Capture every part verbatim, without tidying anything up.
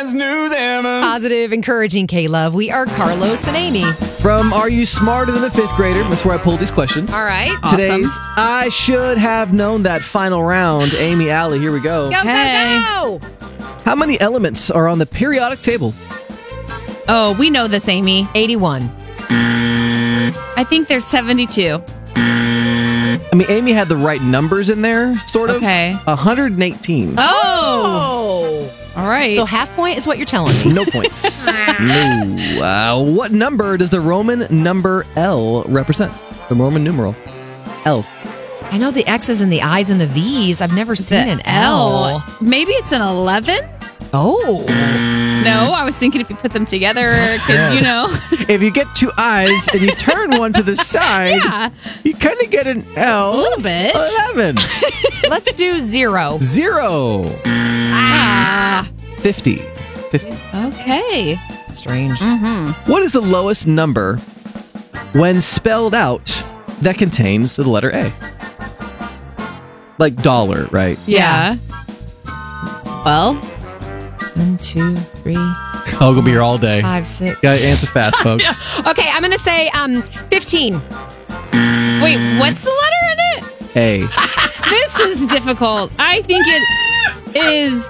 That's New Zealand. Positive, encouraging K-Love. We are Carlos and Amy. From Are You Smarter Than a Fifth Grader? That's where I pulled these questions. All right. Today's I Should Have Known That final round. Amy, Allie, here we go. Go, Hey. go, go. How many elements are on the periodic table? Oh, we know this, Amy. eighty-one. I think there's seventy-two. I mean, Amy had the right numbers in there, sort of. Okay. one hundred eighteen. Oh. All right. So half point is what you're telling me. No points. No. Uh, what number does the Roman number L represent? The Roman numeral L. I know the X's and the I's and the V's. I've never seen The an L. Maybe it's an eleven? Oh. No, I was thinking if you put them together, could, you know. If you get two I's and you turn one to the side, Yeah. you kind of get an L. A little bit. eleven. Let's do zero. Zero. Ah. fifty. fifty. Okay. Strange. What is the lowest number when spelled out that contains the letter A? Like dollar, right? Yeah. Well, One, two, three, Oh, gonna be here all day. five, six. Gotta answer fast, folks. Okay, I'm going to say um fifteen. wait, what's the letter in it? A. This is difficult. I think it is.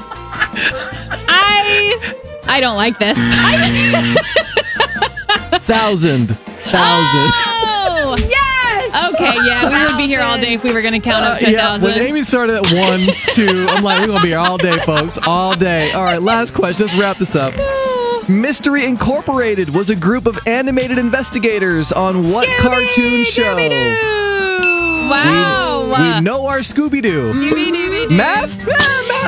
I. I don't like this. I, Thousand. Thousand. oh! Yes! Okay, yeah, we would be here all day if we were going to count up Uh, ten yeah, thousand. when Amy started at one, two, I'm like, we're gonna be here all day, folks. All day. All right, last question. Let's wrap this up. Mystery Incorporated was a group of animated investigators on what cartoon show? Wow. We know our Scooby-Doo. Scooby-Dooby-Doo. Math? Yeah, math.